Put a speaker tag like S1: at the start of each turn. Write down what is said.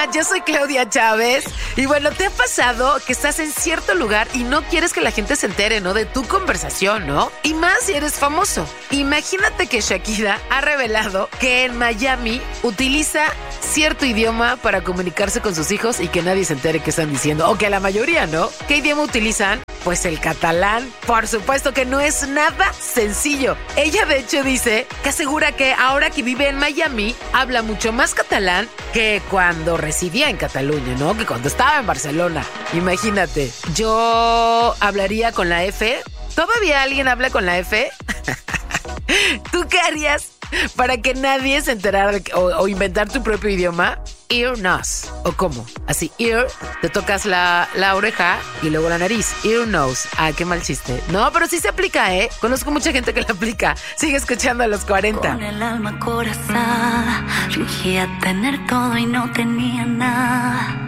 S1: yo soy Claudia Chávez. Y bueno, ¿te ha pasado que estás en cierto lugar y no quieres que la gente se entere, ¿no? De tu conversación, ¿no? Y más si eres famoso. Imagínate que Shakira ha revelado que en Miami utiliza cierto idioma para comunicarse con sus hijos y que nadie se entere qué están diciendo. O que la mayoría, ¿no? ¿Qué idioma utilizan? Pues el catalán. Por supuesto que no es nada sencillo. Ella de hecho dice que asegura que ahora que vive en Miami habla mucho más catalán que cuando residía en Cataluña, ¿no? Que cuando estaba en Barcelona. Imagínate, yo hablaría con la F. ¿Todavía alguien habla con la F? ¿Tú qué harías para que nadie se enterara o inventar tu propio idioma? Ear, nose. ¿O cómo? Así, ear, te tocas la oreja y luego la nariz. Ear, nose. Ah, qué mal chiste. No, pero sí se aplica, ¿eh? Conozco mucha gente que la aplica. Sigue escuchando a los 40.
S2: Con el alma acorazada, fingía tener todo y no tenía nada.